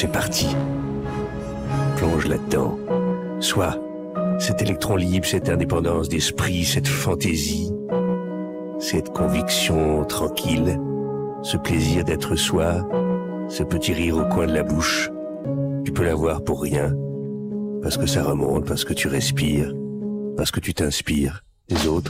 c'est parti. Plonge là-dedans. Sois cet électron libre, cette indépendance d'esprit, cette fantaisie, cette conviction tranquille, ce plaisir d'être soi, ce petit rire au coin de la bouche. Tu peux l'avoir pour rien, parce que ça remonte, parce que tu respires, parce que tu t'inspires des autres.